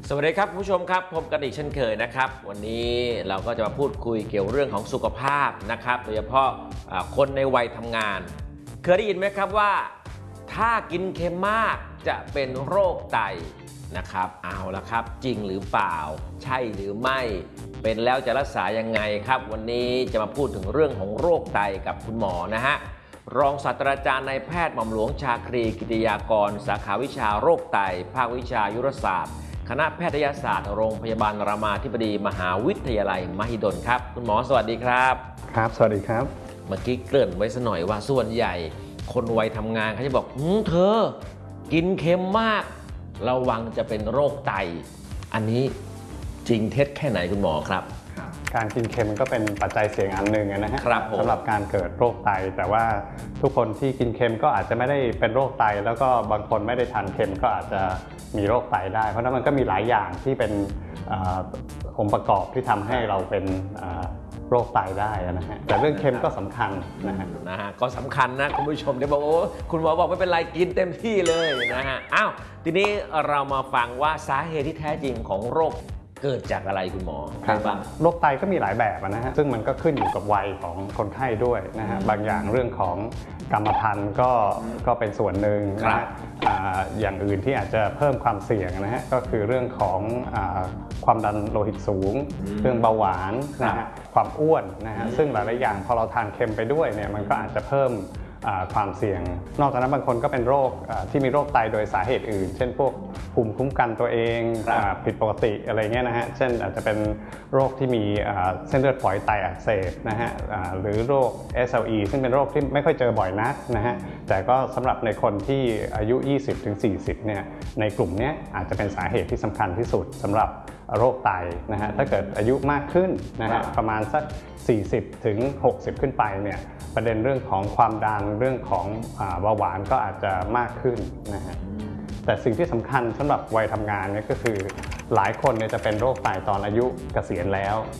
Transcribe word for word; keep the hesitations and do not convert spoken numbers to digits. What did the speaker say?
สวัสดีครับผู้ชมครับพบกันอีกเช่นเคยนะครับวันนี้เราก็จะมาพูดคุยเกี่ยวเรื่องของสุขภาพนะครับโดยเฉพาะคนในวัยทำงานเคยได้ยินไหมครับว่าถ้ากินเค็มมากจะเป็นโรคไตนะครับเอาละครับจริงหรือเปล่าใช่หรือไม่เป็นแล้วจะรักษายังไงครับวันนี้จะมาพูดถึงเรื่องของโรคไตกับคุณหมอนะฮะรองศาสตราจารย์นายแพทย์หม่อมหลวงชาครีกิติยากรสาขาวิชาโรคไตภาควิชายุรศาสตร์คณะแพทยศาสตร์โรงพยาบาลรามาธิบดีมหาวิทยาลัยมหิดลครับคุณหมอสวัสดีครับครับสวัสดีครับเมื่อกี้เกริ่นไว้สักหน่อยว่าส่วนใหญ่คนวัยทำงานเขาจะบอกหืมเธอกินเค็มมากระวังจะเป็นโรคไตอันนี้จริงเท็จแค่ไหนคุณหมอครับการกินเค็มก็เป็นปัจจัยเสี่ยงอันหนึ่งนะฮะสำหรับการเกิดโรคไตแต่ว่าทุกคนที่กินเค็มก็อาจจะไม่ได้เป็นโรคไตแล้วก็บางคนไม่ได้ทานเค็มก็อาจจะมีโรคไตได้เพราะนั้นมันก็มีหลายอย่างที่เป็นองค์ประกอบที่ทำให้เราเป็นโรคไตได้นะฮะแต่เรื่องเค็มก็สำคัญนะฮะนะฮะก็สำคัญนะคุณผู้ชมเดี๋ยวบอกโอ้คุณหมอบอกไม่เป็นไรกินเต็มที่เลยนะฮะอ้าวทีนี้เรามาฟังว่าสาเหตุที่แท้จริงของโรคเกิดจากอะไรคุณหมอครับโรคไตก็มีหลายแบบนะฮะซึ่งมันก็ขึ้นอยู่กับวัยของคนไข้ด้วยนะฮะบางอย่างเรื่องของกรรมพันธุ์ก็ก็เป็นส่วนหนึ่งนะฮะอย่างอื่นที่อาจจะเพิ่มความเสี่ยงนะฮะก็คือเรื่องของความดันโลหิตสูงเรื่องเบาหวานนะฮะความอ้วนนะฮะซึ่งหลายๆอย่างพอเราทานเค็มไปด้วยเนี่ยมันก็อาจจะเพิ่มความเสี่ยงนอกจากนั้นบางคนก็เป็นโรคที่มีโรคไตโดยสาเหตุอื่นเช่นพวกภูมิคุ้มกันตัวเองผิดปกติอะไรเงี้ยนะฮะเช่นอาจจะเป็นโรคที่มีเส้นเลือดฝอยไตอักเสบนะฮะหรือโรค เอส แอล อี ซึ่งเป็นโรคที่ไม่ค่อยเจอบ่อยนักนะฮะแต่ก็สำหรับในคนที่อายุ ยี่สิบถึงสี่สิบ เนี่ยในกลุ่มนี้อาจจะเป็นสาเหตุที่สำคัญที่สุดสำหรับโรคไตนะฮะถ้าเกิดอายุมากขึ้นนะฮะประมาณสักสี่สิบถึงหกสิบขึ้นไปเนี่ยประเด็นเรื่องของความดันเรื่องของเบาหวานก็อาจจะมากขึ้นนะฮะแต่สิ่งที่สำคัญสำหรับวัยทำงานเนี่ยก็คือหลายคนเนี่ยจะเป็นโรคไตตอนอายุเกษียณแล้ว